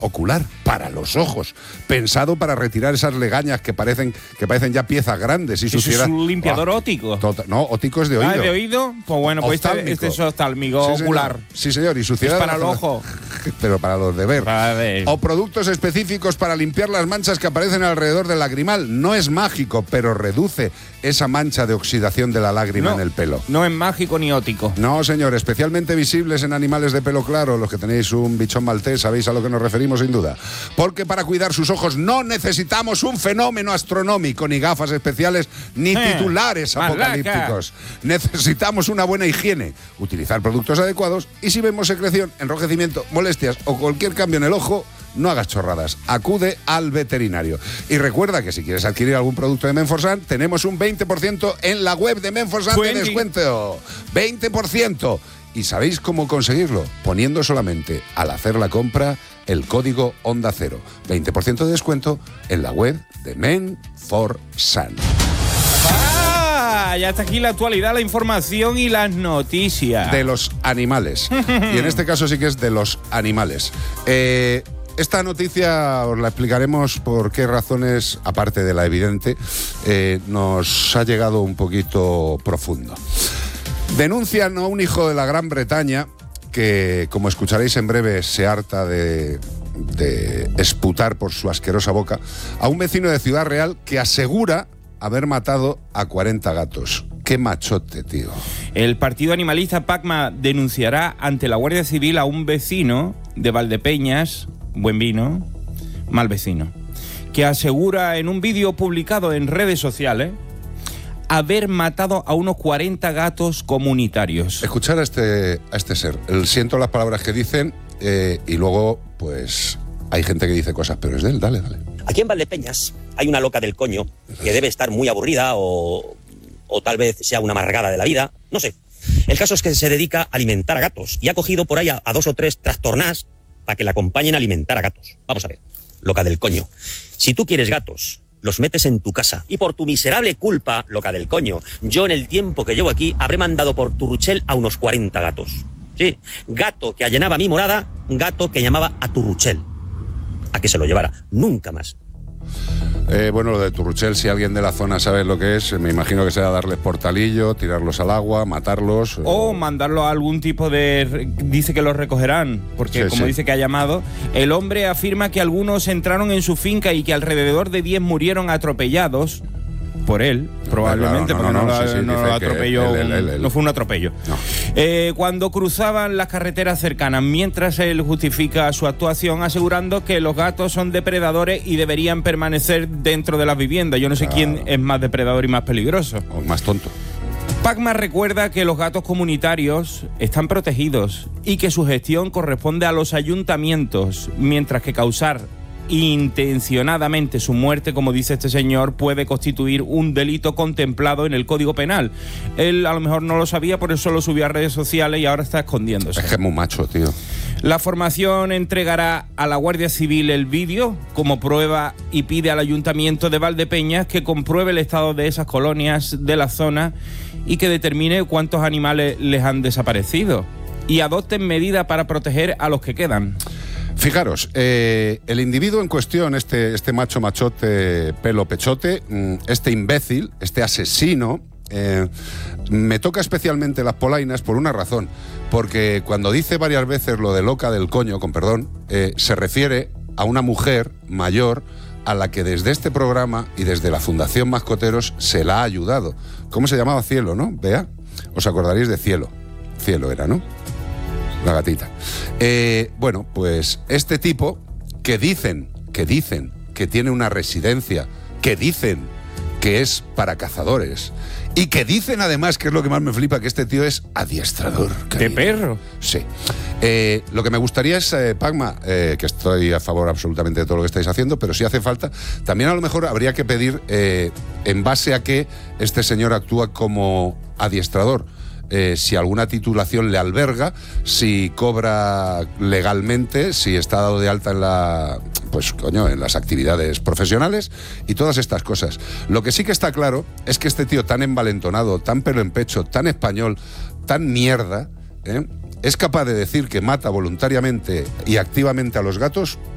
ocular, para los ojos, pensado para retirar esas legañas que parecen ya piezas grandes y suciedad. ¿Es un limpiador óptico? No, óptico es de oído. ¿De oído? Pues bueno, pues este es oftálmico, sí, ocular. Señor. Sí, señor, y suciedad. Es para el ojo. Pero para los de ver. Para ver. O productos específicos para limpiar las manchas que aparecen alrededor del lagrimal. No es mágico, pero reduce esa mancha de oxidación de la lágrima en el pelo. No es mágico ni óptico. No, señor, especialmente visibles en animales de pelo claro. Los que tenéis un bichón maltés, sabéis a lo que nos referimos sin duda. Porque para cuidar sus ojos no necesitamos un fenómeno astronómico, ni gafas especiales, ni titulares apocalípticos. Necesitamos una buena higiene, utilizar productos adecuados y si vemos secreción, enrojecimiento, molestias o cualquier cambio en el ojo, no hagas chorradas, acude al veterinario. Y recuerda que si quieres adquirir algún producto de Menforsan, tenemos un 20% en la web de Menforsan de descuento. 20%. ¿Y sabéis cómo conseguirlo? Poniendo solamente, al hacer la compra, el código Onda Cero. 20% de descuento en la web de Menforsan. Ya está aquí la actualidad, la información y las noticias. De los animales. Y en este caso sí que es de los animales. Esta noticia os la explicaremos por qué razones, aparte de la evidente, nos ha llegado un poquito profundo. Denuncian a un hijo de la Gran Bretaña que, como escucharéis en breve, se harta de esputar por su asquerosa boca, a un vecino de Ciudad Real que asegura haber matado a 40 gatos. ¡Qué machote, tío! El partido animalista PACMA denunciará ante la Guardia Civil a un vecino de Valdepeñas, buen vino, mal vecino, que asegura en un vídeo publicado en redes sociales haber matado a unos 40 gatos comunitarios. Escuchar a este ser. Siento las palabras que dicen y luego, pues, hay gente que dice cosas, pero es de él. Dale. Aquí en Valdepeñas hay una loca del coño que debe estar muy aburrida o tal vez sea una amargada de la vida, no sé. El caso es que se dedica a alimentar a gatos y ha cogido por ahí a 2 o 3 trastornadas para que la acompañen a alimentar a gatos. Vamos a ver, loca del coño. Si tú quieres gatos, los metes en tu casa. Y por tu miserable culpa, loca del coño, yo en el tiempo que llevo aquí habré mandado por Turruchel a unos 40 gatos. Sí, gato que allanaba mi morada, gato que llamaba a Turruchel. A que se lo llevara, nunca más. Bueno, lo de Turruchel, si alguien de la zona sabe lo que es, me imagino que será darles portalillo, tirarlos al agua, matarlos. O mandarlo a algún tipo de... Dice que los recogerán, porque como dice que ha llamado, el hombre afirma que algunos entraron en su finca y que alrededor de 10 murieron atropellados por él, probablemente, porque no lo atropelló, no fue un atropello. No. Cuando cruzaban las carreteras cercanas, mientras él justifica su actuación asegurando que los gatos son depredadores y deberían permanecer dentro de las viviendas. Yo no sé quién es más depredador y más peligroso. O más tonto. PACMA recuerda que los gatos comunitarios están protegidos y que su gestión corresponde a los ayuntamientos, mientras que causar intencionadamente su muerte, como dice este señor, puede constituir un delito contemplado en el Código Penal. Él a lo mejor no lo sabía, por eso lo subió a redes sociales y ahora está escondiéndose. Es que es muy macho, tío. La formación entregará a la Guardia Civil el vídeo como prueba y pide al Ayuntamiento de Valdepeñas que compruebe el estado de esas colonias de la zona y que determine cuántos animales les han desaparecido y adopten medidas para proteger a los que quedan. Fijaros, el individuo en cuestión, este macho machote, pelo pechote, este imbécil, este asesino, me toca especialmente las polainas por una razón, porque cuando dice varias veces lo de loca del coño, con perdón, se refiere a una mujer mayor a la que desde este programa y desde la Fundación Mascoteros se la ha ayudado. ¿Cómo se llamaba? Cielo, ¿no? Bea, os acordaréis de Cielo. Cielo era, ¿no? La gatita. Bueno, pues este tipo que dicen que tiene una residencia, que dicen que es para cazadores y que dicen además, que es lo que más me flipa, que este tío es adiestrador. ¿De perro? Sí. Lo que me gustaría es, PACMA, que estoy a favor absolutamente de todo lo que estáis haciendo, pero si hace falta, también a lo mejor habría que pedir en base a que este señor actúa como adiestrador. Si alguna titulación le alberga, si cobra legalmente, si está dado de alta en las actividades profesionales y todas estas cosas. Lo que sí que está claro es que este tío tan envalentonado, tan pelo en pecho, tan español, tan mierda, es capaz de decir que mata voluntariamente y activamente a los gatos